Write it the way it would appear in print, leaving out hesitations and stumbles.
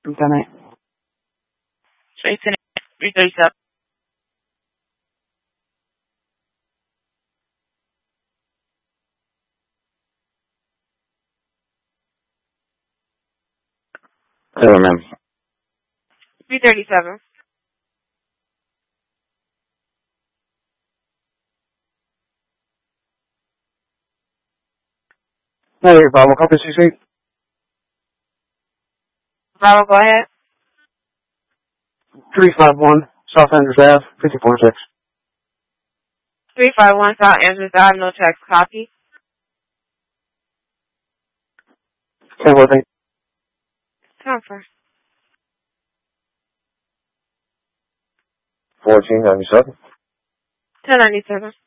Lieutenant. Straight to 337. Hello, ma'am. 337. Hey, Bravo, copy CC. Bravo, go ahead. 351, South Andrews Ave, 54-6. 351 South Andrews Ave, no text copy. Same with me. Transfer. 1497. 1097.